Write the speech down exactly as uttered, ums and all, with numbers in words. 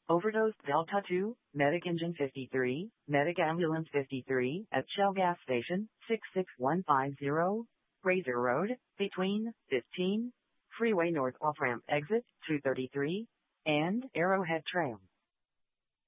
Overdose Delta two, Medic Engine fifty-three, Medic Ambulance fifty-three at Shell Gas Station, six six one five zero, Razor Road, between fifteen, Freeway North Off-Ramp Exit two thirty-three, and Arrowhead Trail.